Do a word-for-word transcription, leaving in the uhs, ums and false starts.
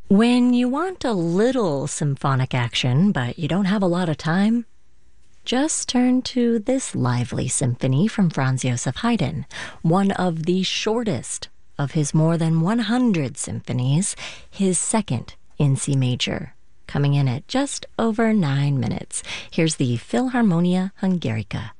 When you want a little symphonic action, but you don't have a lot of time, just turn to this lively symphony from Franz Joseph Haydn, one of the shortest of his more than one hundred symphonies, his second in C major, coming in at just over nine minutes. Here's the Philharmonia Hungarica.